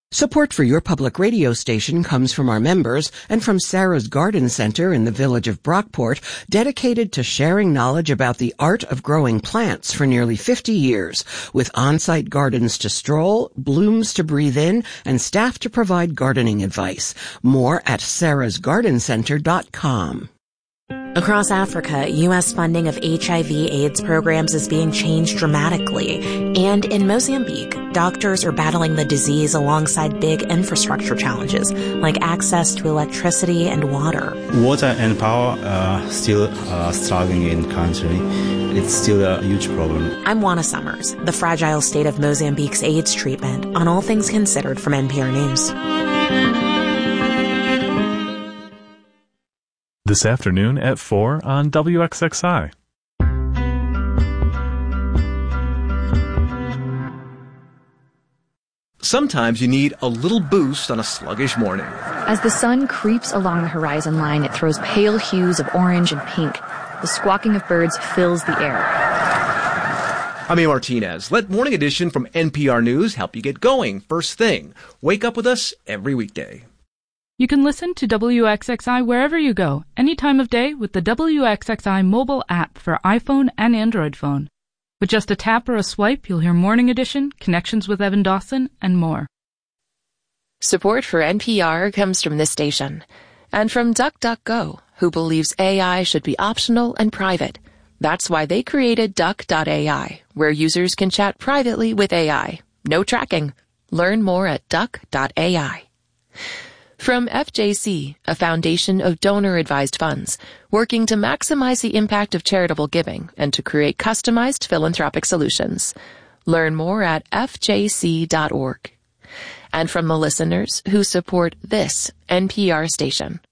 Support for your public radio station comes from our members and from Sarah's Garden Center in the village of Brockport, dedicated to sharing knowledge about the art of growing plants for nearly 50 years, with on-site gardens to stroll, blooms to breathe in, and staff to provide gardening advice. More at sarahsgardencenter.com. Across Africa, U.S. funding of HIV/AIDS programs is being changed dramatically. And in Mozambique, doctors are battling the disease alongside big infrastructure challenges, like access to electricity and water. Water and power are still struggling in the country. It's still a huge problem. I'm Juana Summers, the fragile state of Mozambique's AIDS treatment, on All Things Considered from NPR News. This afternoon at 4 on WXXI. Sometimes you need a little boost on a sluggish morning. As the sun creeps along the horizon line, it throws pale hues of orange and pink. The squawking of birds fills the air. I'm A. Martinez. Let Morning Edition from NPR News help you get going first thing. Wake up with us every weekday. You can listen to WXXI wherever you go, any time of day with the WXXI mobile app for iPhone and Android phone. With just a tap or a swipe, you'll hear Morning Edition, Connections with Evan Dawson, and more. Support for NPR comes from this station and from DuckDuckGo, who believes AI should be optional and private. That's why they created Duck.ai, where users can chat privately with AI. No tracking. Learn more at Duck.ai. From FJC, a foundation of donor-advised funds, working to maximize the impact of charitable giving and to create customized philanthropic solutions. Learn more at fjc.org. And from the listeners who support this NPR station.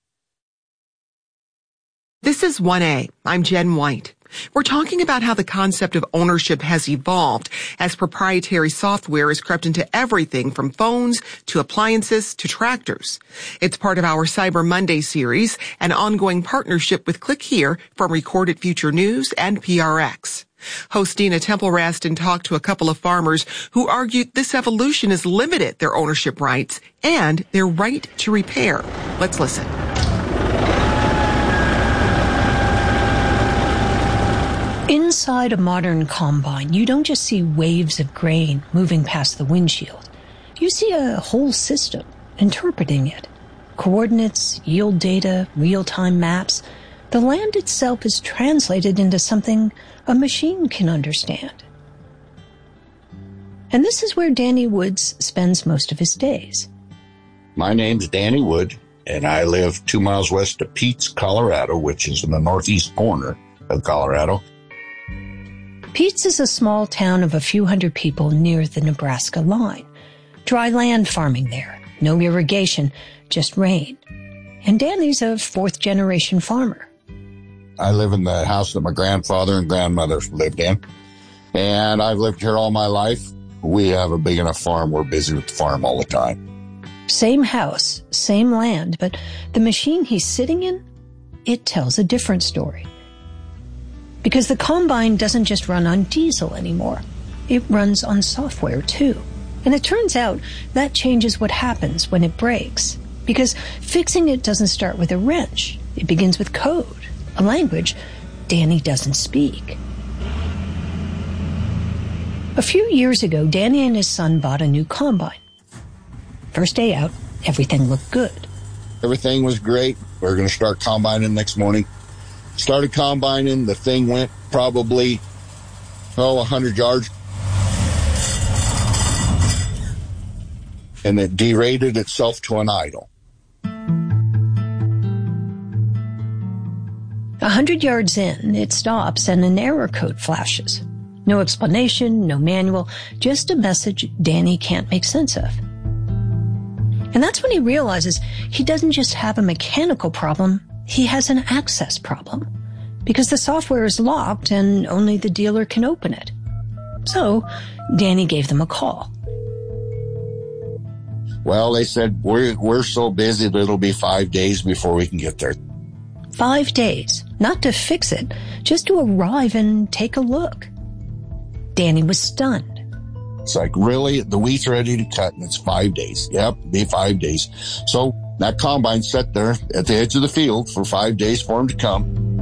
This is 1A. I'm Jen White. We're talking about how the concept of ownership has evolved as proprietary software has crept into everything from phones to appliances to tractors. It's part of our Cyber Monday series, an ongoing partnership with Click Here from Recorded Future News and PRX. Host Dina Temple-Raston talked to a couple of farmers who argued this evolution has limited their ownership rights and their right to repair. Let's listen. Inside a modern combine, you don't just see waves of grain moving past the windshield. You see a whole system interpreting it. Coordinates, yield data, real-time maps. The land itself is translated into something a machine can understand. And this is where Danny Woods spends most of his days. My name's Danny Wood, and I live 2 miles west of Peets, Colorado, which is in the northeast corner of Colorado. Peets is a small town of a few hundred people near the Nebraska line. Dry land farming there. No irrigation, just rain. And Danny's a fourth-generation farmer. I live in the house that my grandfather and grandmother lived in. And I've lived here all my life. We have a big enough farm. We're busy with the farm all the time. Same house, same land, but the machine he's sitting in, it tells a different story. Because the combine doesn't just run on diesel anymore. It runs on software, too. And it turns out that changes what happens when it breaks. Because fixing it doesn't start with a wrench. It begins with code, a language Danny doesn't speak. A few years ago, Danny and his son bought a new combine. First day out, everything looked good. Everything was great. We were going to start combining next morning. Started combining, the thing went probably, 100 yards. And it derated itself to an idle. 100 yards in, it stops and an error code flashes. No explanation, no manual, just a message Danny can't make sense of. And that's when he realizes he doesn't just have a mechanical problem, he has an access problem. Because the software is locked and only the dealer can open it. So, Danny gave them a call. Well, they said, we're so busy that it'll be 5 days before we can get there. 5 days, not to fix it, just to arrive and take a look. Danny was stunned. It's like, really? The wheat's ready to cut and it's 5 days. Yep, be 5 days. So that combine sat there at the edge of the field for 5 days for him to come.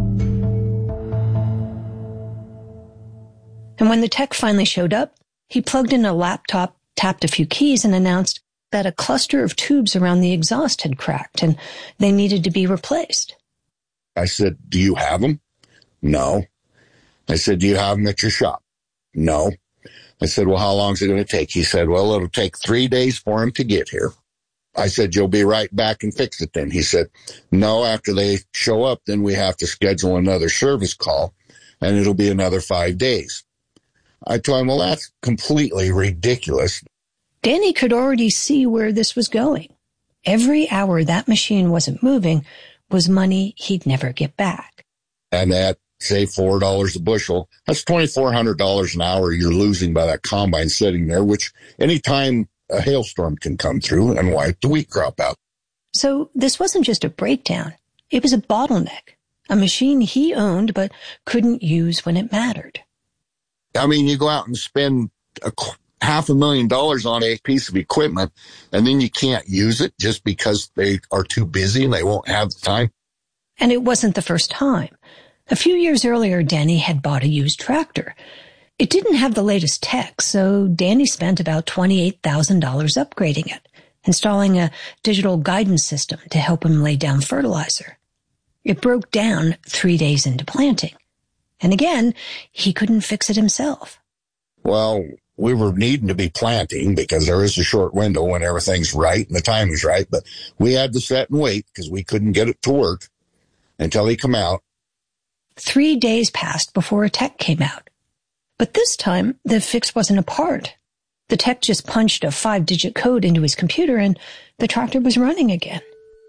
And when the tech finally showed up, he plugged in a laptop, tapped a few keys, and announced that a cluster of tubes around the exhaust had cracked and they needed to be replaced. I said, do you have them? No. I said, do you have them at your shop? No. I said, well, how long is it going to take? He said, well, it'll take 3 days for him to get here. I said, you'll be right back and fix it then. He said, no, after they show up, then we have to schedule another service call and it'll be another 5 days. I told him, well, that's completely ridiculous. Danny could already see where this was going. Every hour that machine wasn't moving was money he'd never get back. And at, say, $4 a bushel, that's $2,400 an hour you're losing by that combine sitting there, which anytime a hailstorm can come through and wipe the wheat crop out. So this wasn't just a breakdown. It was a bottleneck, a machine he owned but couldn't use when it mattered. I mean, you go out and spend $500,000 on a piece of equipment, and then you can't use it just because they are too busy and they won't have the time. And it wasn't the first time. A few years earlier, Danny had bought a used tractor. It didn't have the latest tech, so Danny spent about $28,000 upgrading it, installing a digital guidance system to help him lay down fertilizer. It broke down 3 days into planting. And again, he couldn't fix it himself. Well, we were needing to be planting because there is a short window when everything's right and the time is right. But we had to sit and wait because we couldn't get it to work until he come out. 3 days passed before a tech came out. But this time, the fix wasn't a part. The tech just punched a 5-digit code into his computer and the tractor was running again.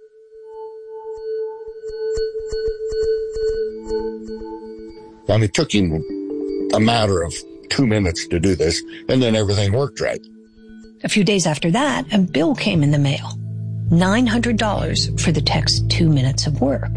I mean, it took him a matter of 2 minutes to do this, and then everything worked right. A few days after that, a bill came in the mail. $900 for the tech's 2 minutes of work.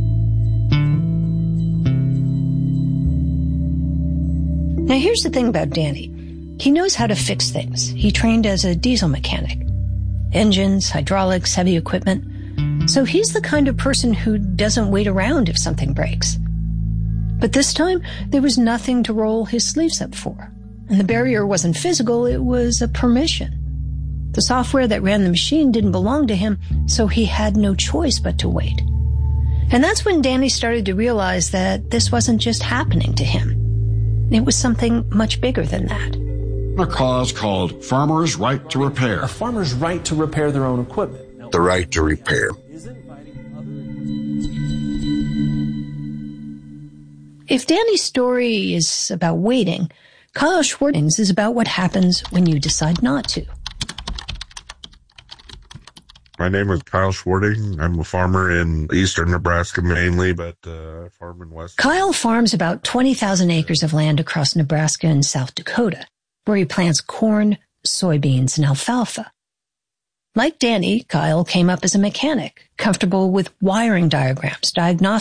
Now, here's the thing about Danny. He knows how to fix things. He trained as a diesel mechanic. Engines, hydraulics, heavy equipment. So he's the kind of person who doesn't wait around if something breaks. But this time, there was nothing to roll his sleeves up for. And the barrier wasn't physical, it was a permission. The software that ran the machine didn't belong to him, so he had no choice but to wait. And that's when Danny started to realize that this wasn't just happening to him. It was something much bigger than that. A cause called Farmers' Right to Repair. A farmer's right to repair their own equipment. The right to repair. If Danny's story is about waiting, Kyle Schwarting's is about what happens when you decide not to. My name is Kyle Schwarting. I'm a farmer in eastern Nebraska mainly, but I farm in west. Kyle farms about 20,000 acres of land across Nebraska and South Dakota, where he plants corn, soybeans, and alfalfa. Like Danny, Kyle came up as a mechanic, comfortable with wiring diagrams, diagnostics,